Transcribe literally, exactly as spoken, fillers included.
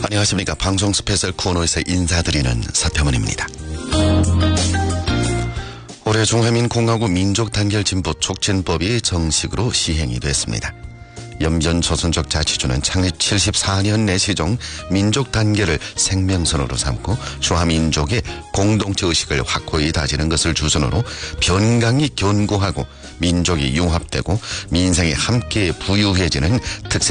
안녕하십니까. 방송 스페셜 코너에서 인사드리는 서태문입니다. 올해 중화민공화국 민족단결진보 촉진법이 정식으로 시행이 됐습니다. 염전조선족 자치주는 창립 칠십사 년 내시종 민족단결을 생명선으로 삼고 중화민족의 공동체의식을 확고히 다지는 것을 주선으로 변강이 견고하고 민족이 융합되고 민생이 함께 부유해지는 특색